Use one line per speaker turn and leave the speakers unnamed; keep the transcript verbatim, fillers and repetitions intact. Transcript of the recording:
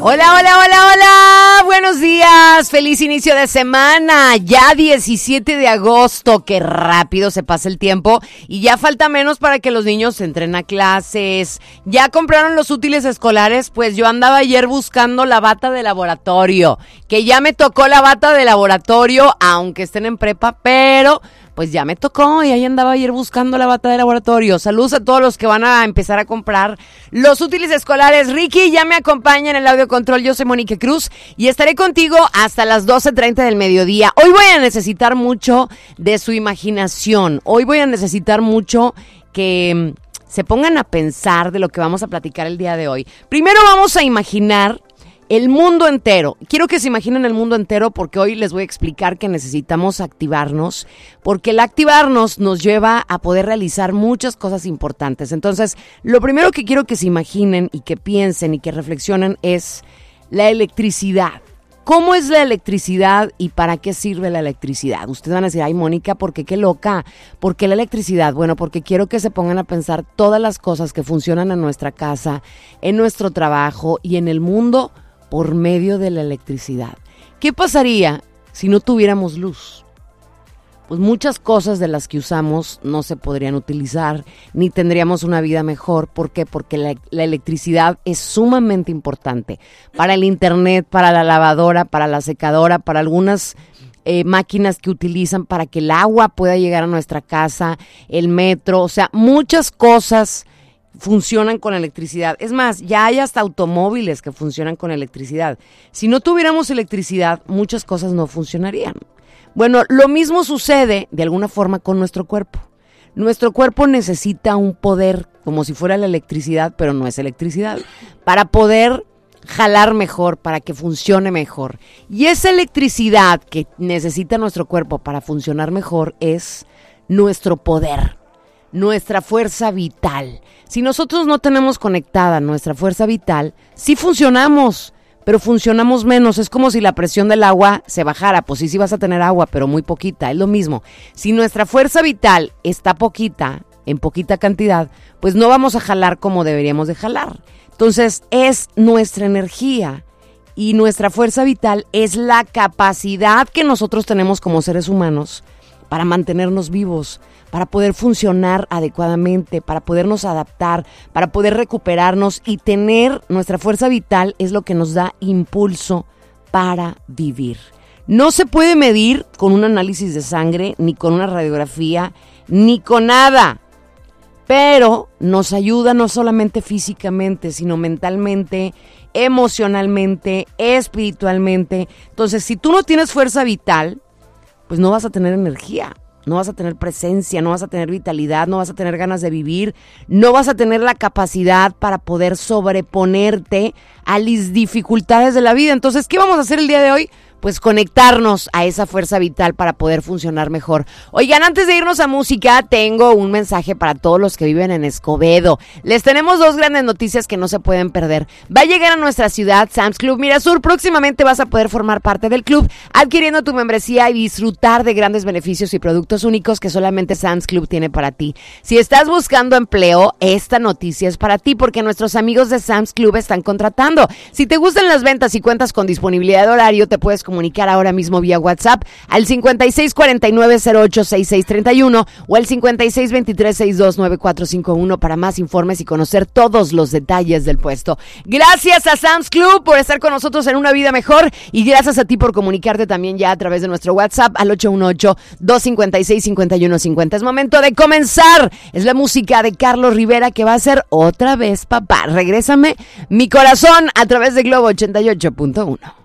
Hola, hola, hola, hola, buenos días, feliz inicio de semana, ya diecisiete de agosto, qué rápido se pasa el tiempo y ya falta menos para que los niños entren a clases. ¿Ya compraron los útiles escolares? Pues yo andaba ayer buscando la bata de laboratorio, que ya me tocó la bata de laboratorio, aunque estén en prepa, pero pues ya me tocó y ahí andaba ayer buscando la bata de laboratorio. Saludos a todos los que van a empezar a comprar los útiles escolares. Ricky ya me acompaña en el audio control, yo soy Mónica Cruz y estaré contigo hasta las doce treinta del mediodía. Hoy voy a necesitar mucho de su imaginación, hoy voy a necesitar mucho que se pongan a pensar de lo que vamos a platicar el día de hoy. Primero vamos a imaginar el mundo entero. Quiero que se imaginen el mundo entero porque hoy les voy a explicar que necesitamos activarnos, porque el activarnos nos lleva a poder realizar muchas cosas importantes. Entonces, lo primero que quiero que se imaginen y que piensen y que reflexionen es la electricidad. ¿Cómo es la electricidad y para qué sirve la electricidad? Ustedes van a decir, ay, Mónica, ¿por qué? Qué loca. ¿Por qué la electricidad? Bueno, porque quiero que se pongan a pensar todas las cosas que funcionan en nuestra casa, en nuestro trabajo y en el mundo por medio de la electricidad. ¿Qué pasaría si no tuviéramos luz? Pues muchas cosas de las que usamos no se podrían utilizar, ni tendríamos una vida mejor. ¿Por qué? Porque la, la electricidad es sumamente importante para el internet, para la lavadora, para la secadora, para algunas eh, máquinas que utilizan para que el agua pueda llegar a nuestra casa, el metro, o sea, muchas cosas funcionan con electricidad. Es más, ya hay hasta automóviles que funcionan con electricidad. Si no tuviéramos electricidad, muchas cosas no funcionarían. Bueno, lo mismo sucede de alguna forma con nuestro cuerpo. Nuestro cuerpo necesita un poder, como si fuera la electricidad, pero no es electricidad, para poder jalar mejor, para que funcione mejor. Y esa electricidad que necesita nuestro cuerpo para funcionar mejor es nuestro poder, nuestra fuerza vital. Si nosotros no tenemos conectada nuestra fuerza vital, sí funcionamos, pero funcionamos menos. Es como si la presión del agua se bajara. Pues sí, sí vas a tener agua, pero muy poquita. Es lo mismo. Si nuestra fuerza vital está poquita, en poquita cantidad, pues no vamos a jalar como deberíamos de jalar. Entonces, es nuestra energía y nuestra fuerza vital es la capacidad que nosotros tenemos como seres humanos para mantenernos vivos, para poder funcionar adecuadamente, para podernos adaptar, para poder recuperarnos y tener nuestra fuerza vital es lo que nos da impulso para vivir. No se puede medir con un análisis de sangre, ni con una radiografía, ni con nada, pero nos ayuda no solamente físicamente, sino mentalmente, emocionalmente, espiritualmente. Entonces, si tú no tienes fuerza vital, pues no vas a tener energía, no vas a tener presencia, no vas a tener vitalidad, no vas a tener ganas de vivir, no vas a tener la capacidad para poder sobreponerte a las dificultades de la vida. Entonces, ¿qué vamos a hacer el día de hoy? Pues conectarnos a esa fuerza vital para poder funcionar mejor. Oigan, antes de irnos a música, tengo un mensaje para todos los que viven en Escobedo. Les tenemos dos grandes noticias que no se pueden perder. Va a llegar a nuestra ciudad Sam's Club Mirasur. Próximamente vas a poder formar parte del club adquiriendo tu membresía y disfrutar de grandes beneficios y productos únicos que solamente Sam's Club tiene para ti. Si estás buscando empleo, esta noticia es para ti porque nuestros amigos de Sam's Club están contratando. Si te gustan las ventas y cuentas con disponibilidad de horario, te puedes comunicar ahora mismo vía WhatsApp al cincuenta y seis cuarenta y nueve cero ocho sesenta y seis treinta y uno o al cincuenta y seis veintitrés sesenta y dos noventa y cuatro cincuenta y uno para más informes y conocer todos los detalles del puesto. Gracias a Sam's Club por estar con nosotros en Una Vida Mejor y gracias a ti por comunicarte también ya a través de nuestro WhatsApp al ocho uno ocho, dos cinco seis, cinco uno cinco cero. Es momento de comenzar. Es la música de Carlos Rivera que va a ser Otra Vez Papá. Regrésame mi corazón a través de Globo ochenta y ocho punto uno.